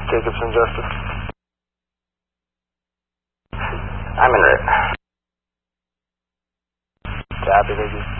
Jacobson, Justice. I'm in route. Copy, thank you.